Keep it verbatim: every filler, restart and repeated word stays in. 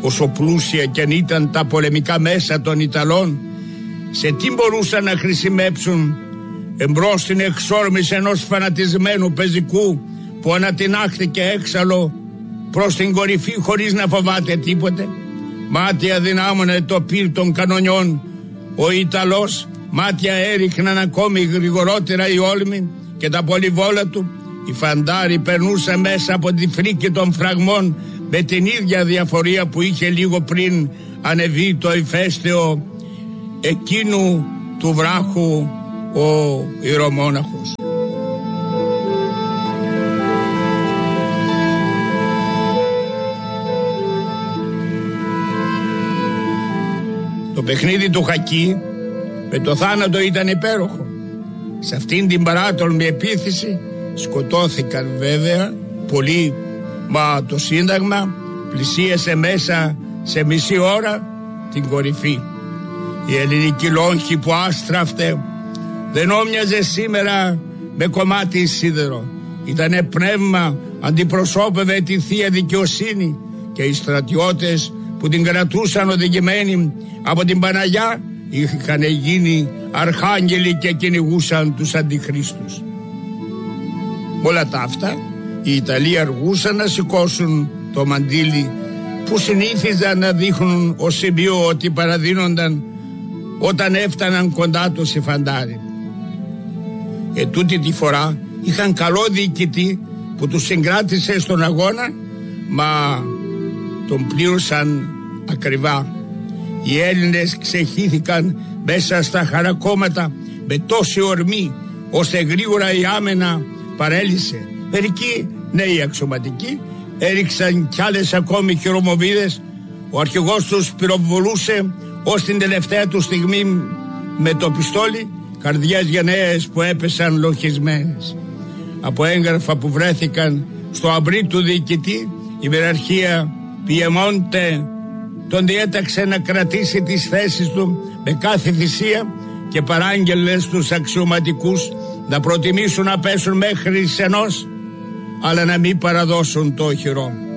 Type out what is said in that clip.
όσο πλούσια κι αν ήταν τα πολεμικά μέσα των Ιταλών, σε τι μπορούσαν να χρησιμεύσουν εμπρός στην εξόρμηση ενός φανατισμένου πεζικού που ανατινάχθηκε έξαλλο προς την κορυφή χωρίς να φοβάται τίποτε. Μάτια δυνάμωνε το πυρ των κανονιών ο Ιταλός, μάτια έριχναν ακόμη γρηγορότερα οι όλμοι και τα πολυβόλα του. Οι φαντάροι περνούσαν μέσα από τη φρίκη των φραγμών με την ίδια διαφορία που είχε λίγο πριν ανεβεί το ηφαίστειο εκείνου του βράχου ο ιερομόναχος. Το παιχνίδι του Χακί με το θάνατο ήταν υπέροχο. Σε αυτήν την παράτολμη επίθεση σκοτώθηκαν βέβαια πολλοί, μα το Σύνταγμα πλησίασε μέσα σε μισή ώρα την κορυφή. Η ελληνική λόγχη που άστραφτε δεν όμοιαζε σήμερα με κομμάτι σίδερο. Ήτανε πνεύμα, αντιπροσώπευε τη θεία δικαιοσύνη και οι στρατιώτες που την κρατούσαν οδηγημένοι από την Παναγιά είχαν γίνει αρχάγγελοι και κυνηγούσαν τους αντιχρίστους. Όλα τα αυτά οι Ιταλοί αργούσαν να σηκώσουν το μαντίλι που συνήθιζαν να δείχνουν ως σημείο ότι παραδίνονταν όταν έφταναν κοντά τους οι φαντάροι. Ε, τούτη τη φορά είχαν καλό διοικητή που τους συγκράτησε στον αγώνα, μα τον πλήρωσαν ακριβά. Οι Έλληνες ξεχύθηκαν μέσα στα χαρακόμματα με τόση ορμή, ώστε γρήγορα η άμενα παρέλυσε. Μερικοί νέοι αξιωματικοί έριξαν κι άλλες ακόμη χειρομοβίδες. Ο αρχηγός τους πυροβολούσε ως την τελευταία του στιγμή με το πιστόλι καρδιές γενναίες που έπεσαν λοχισμένες. Από έγγραφα που βρέθηκαν στο αμπρί του διοικητή, η μοιραρχία Πιεμόντε τον διέταξε να κρατήσει τις θέσεις του με κάθε θυσία και παράγγελε στους αξιωματικούς να προτιμήσουν να πέσουν μέχρι σενός, αλλά να μην παραδώσουν το όχυρο.